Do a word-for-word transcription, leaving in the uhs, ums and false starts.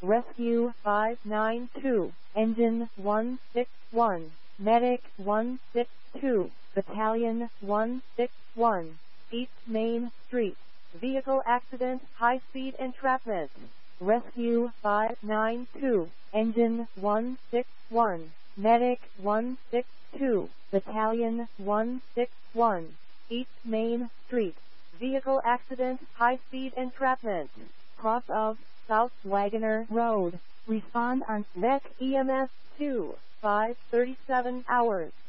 Rescue five nine two, Engine one six one, Medic one six two, Battalion one six one, East Main Street, Vehicle Accident, High-Speed Entrapment. Rescue five nine two, Engine one six one, Medic one six two, Battalion one six one, East Main Street, Vehicle Accident, High-Speed Entrapment. Cross of South Wagoner Road. Respond on V E C E M S two, five thirty-seven hours.